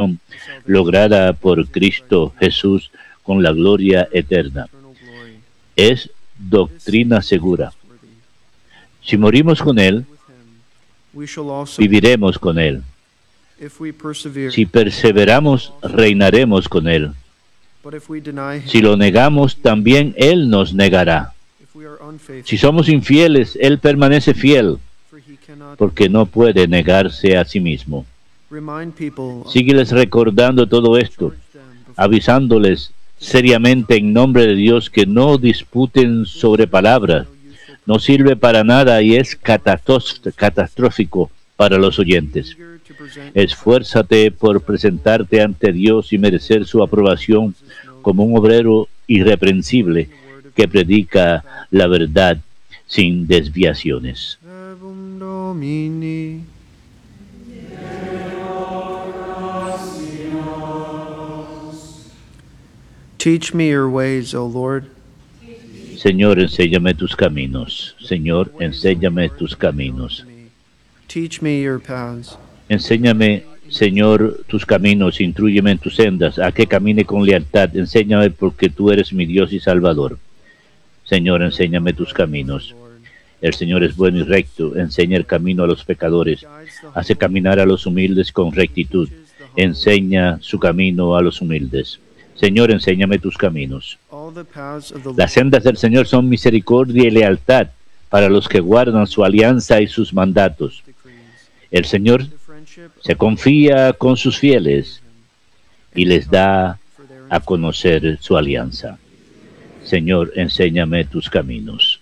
salvación lograda por Cristo Jesús con la gloria eterna. Es doctrina segura. Si morimos con Él, viviremos con Él. Si perseveramos, reinaremos con Él. Si lo negamos, también Él nos negará. Si somos infieles, Él permanece fiel, porque no puede negarse a sí mismo. Sígueles recordando todo esto, avisándoles seriamente en nombre de Dios que no disputen sobre palabras. No sirve para nada y es catastrófico para los oyentes. Esfuérzate por presentarte ante Dios y merecer su aprobación como un obrero irreprensible que predica la verdad sin desviaciones. Teach me your ways, O Lord. Señor, enséñame tus caminos. Señor, enséñame tus caminos. Teach me your paths. Enséñame, Señor, tus caminos, instrúyeme en tus sendas, a que camine con lealtad. Enséñame porque tú eres mi Dios y Salvador. Señor, enséñame tus caminos. El Señor es bueno y recto, enseña el camino a los pecadores, hace caminar a los humildes con rectitud, enseña su camino a los humildes. Señor, enséñame tus caminos. Las sendas del Señor son misericordia y lealtad para los que guardan su alianza y sus mandatos. El Señor se confía con sus fieles y les da a conocer su alianza. Señor, enséñame tus caminos.